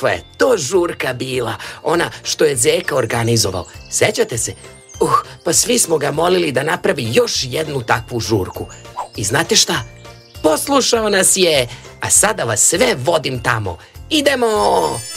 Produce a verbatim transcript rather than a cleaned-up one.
kakva je to žurka bila, ona što je Zeka organizovao. Sećate se? Uh, pa svi smo ga molili da napravi još jednu takvu žurku. I znate šta? Poslušao nas je, a sada vas sve vodim tamo. Idemo!